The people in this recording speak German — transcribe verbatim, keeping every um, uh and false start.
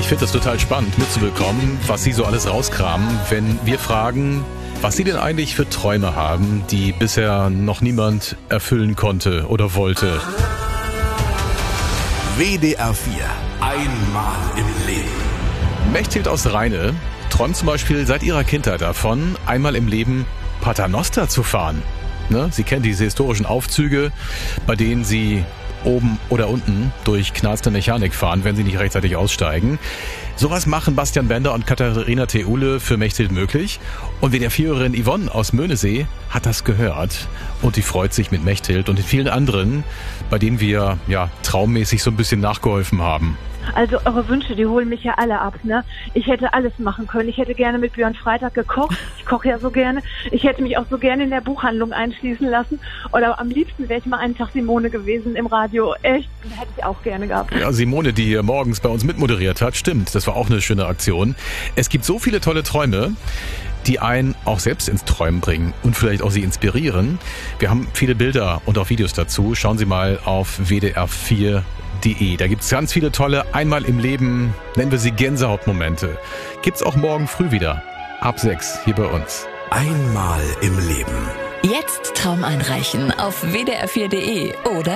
Ich finde das total spannend mitzubekommen, was Sie so alles rauskramen, wenn wir fragen, was Sie denn eigentlich für Träume haben, die bisher noch niemand erfüllen konnte oder wollte. W D R vier. Einmal im Leben. Mechthild aus Rheine träumt zum Beispiel seit ihrer Kindheit davon, einmal im Leben Paternoster zu fahren. Ne? Sie kennt diese historischen Aufzüge, bei denen sie oben oder unten durch knallste Mechanik fahren, wenn sie nicht rechtzeitig aussteigen. Sowas machen Bastian Bender und Katharina Theule für Mechthild möglich. Und W D R vier-Hörerin Yvonne aus Möhnesee hat das gehört. Und die freut sich mit Mechthild und den vielen anderen, bei denen wir ja traummäßig so ein bisschen nachgeholfen haben. Also eure Wünsche, die holen mich ja alle ab, ne? Ich hätte alles machen können. Ich hätte gerne mit Björn Freitag gekocht. Ich koche ja so gerne. Ich hätte mich auch so gerne in der Buchhandlung einschließen lassen. Oder am liebsten wäre ich mal einen Tag Simone gewesen im Radio. Echt, hätte ich auch gerne gehabt. Ja, Simone, die hier morgens bei uns mitmoderiert hat, stimmt. Das war auch eine schöne Aktion. Es gibt so viele tolle Träume, die einen auch selbst ins Träumen bringen und vielleicht auch Sie inspirieren. Wir haben viele Bilder und auch Videos dazu. Schauen Sie mal auf w d r vier punkt de. Da gibt's ganz viele tolle, einmal im Leben, nennen wir sie Gänsehautmomente. Gibt's auch morgen früh wieder, ab sechs hier bei uns. Einmal im Leben. Jetzt Traum einreichen auf w d r vier punkt de oder